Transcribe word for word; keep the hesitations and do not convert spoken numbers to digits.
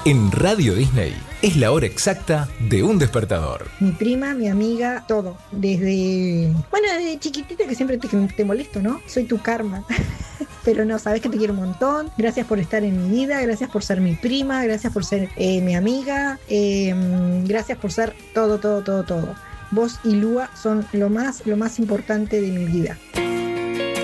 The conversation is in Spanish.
En Radio Disney es la hora exacta de un despertador. Mi prima, mi amiga, todo. Desde, bueno, desde chiquitita que siempre te, te molesto, ¿no? Soy tu karma. Pero no, sabes que te quiero un montón. Gracias por estar en mi vida, gracias por ser mi prima, gracias por ser eh, mi amiga, eh, gracias por ser todo, todo, todo, todo. Vos y Lua son lo más, lo más importante de mi vida.